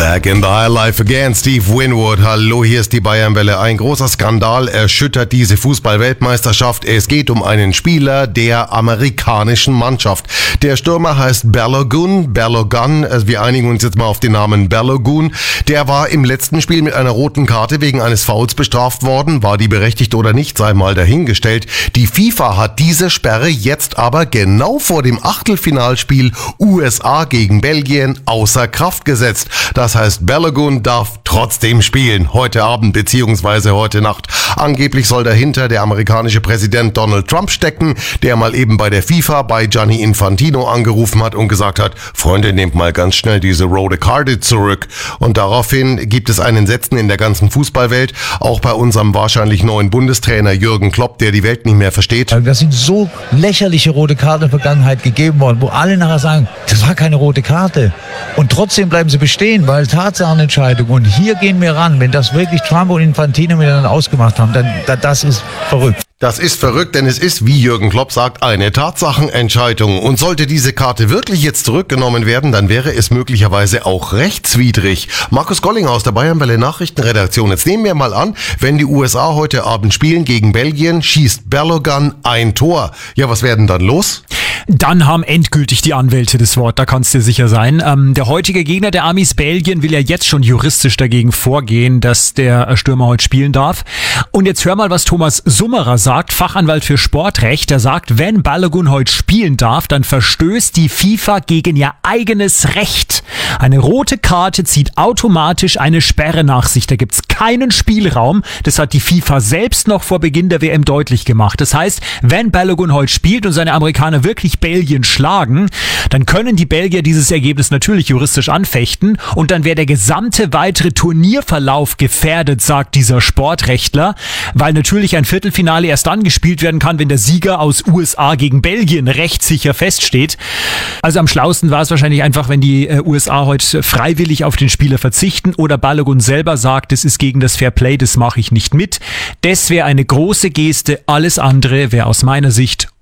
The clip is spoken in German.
Back in the high life again, Steve Winwood. Hallo, hier ist die Bayernwelle. Ein großer Skandal erschüttert diese Fußball-Weltmeisterschaft. Es geht um einen Spieler der amerikanischen Mannschaft. Der Stürmer heißt Balogun. Wir einigen uns jetzt mal auf den Namen Balogun. Der war im letzten Spiel mit einer roten Karte wegen eines Fouls bestraft worden. War die berechtigt oder nicht, sei mal dahingestellt. Die FIFA hat diese Sperre jetzt aber genau vor dem Achtelfinalspiel USA gegen Belgien außer Kraft gesetzt. Das heißt, Balogun darf trotzdem spielen, heute Abend bzw. heute Nacht. Angeblich soll dahinter der amerikanische Präsident Donald Trump stecken, der mal eben bei der FIFA bei Gianni Infantino angerufen hat und gesagt hat, Freunde, nehmt mal ganz schnell diese rote Karte zurück. Und daraufhin gibt es ein Entsetzen in der ganzen Fußballwelt, auch bei unserem wahrscheinlich neuen Bundestrainer Jürgen Klopp, der die Welt nicht mehr versteht. Das sind so lächerliche rote Karten in der Vergangenheit gegeben worden, wo alle nachher sagen, das war keine rote Karte. Und trotzdem bleiben sie bestehen, weil Tatsachenentscheidung. Und hier gehen wir ran. Wenn das wirklich Trump und Infantino miteinander ausgemacht haben, dann das ist verrückt. Das ist verrückt, denn es ist, wie Jürgen Klopp sagt, eine Tatsachenentscheidung. Und sollte diese Karte wirklich jetzt zurückgenommen werden, dann wäre es möglicherweise auch rechtswidrig. Markus Golling aus der Bayernwelle Nachrichtenredaktion. Jetzt nehmen wir mal an, wenn die USA heute Abend spielen gegen Belgien, schießt Balogun ein Tor. Ja, was wäre denn dann los? Dann haben endgültig die Anwälte das Wort, da kannst du dir sicher sein. Der heutige Gegner der Amis, Belgien, will ja jetzt schon juristisch dagegen vorgehen, dass der Stürmer heute spielen darf. Und jetzt hör mal, was Thomas Summerer sagt, Fachanwalt für Sportrecht. Er sagt, wenn Balogun heute spielen darf, dann verstößt die FIFA gegen ihr eigenes Recht. Eine rote Karte zieht automatisch eine Sperre nach sich. Da gibt's keinen Spielraum. Das hat die FIFA selbst noch vor Beginn der WM deutlich gemacht. Das heißt, wenn Balogun heute spielt und seine Amerikaner wirklich Belgien schlagen, dann können die Belgier dieses Ergebnis natürlich juristisch anfechten und dann wäre der gesamte weitere Turnierverlauf gefährdet, sagt dieser Sportrechtler, weil natürlich ein Viertelfinale erst dann gespielt werden kann, wenn der Sieger aus USA gegen Belgien rechtssicher feststeht. Also am schlausten war es wahrscheinlich einfach, wenn die USA heute freiwillig auf den Spieler verzichten oder Balogun selber sagt, das ist gegen das Fairplay, das mache ich nicht mit. Das wäre eine große Geste, alles andere wäre aus meiner Sicht